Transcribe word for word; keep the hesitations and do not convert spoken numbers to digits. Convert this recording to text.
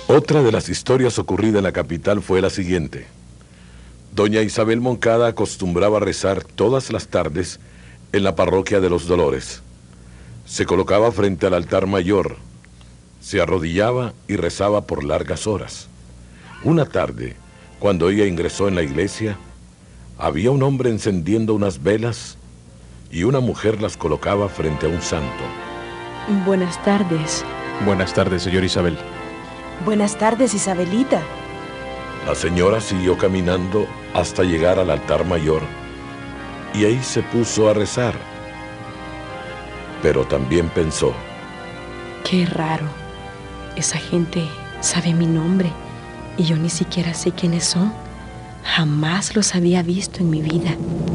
Otra de las historias ocurridas en la capital fue la siguiente. Doña Isabel Moncada acostumbraba a rezar todas las tardes en la parroquia de los Dolores. Se colocaba frente al altar mayor, se arrodillaba y rezaba por largas horas. Una tarde, cuando ella ingresó en la iglesia, había un hombre encendiendo unas velas y una mujer las colocaba frente a un santo. Buenas tardes. Buenas tardes, señor Isabel. Buenas tardes, Isabelita. La señora siguió caminando hasta llegar al altar mayor y ahí se puso a rezar. Pero también pensó: Qué raro. Esa gente sabe mi nombre y yo ni siquiera sé quiénes son. Jamás los había visto en mi vida.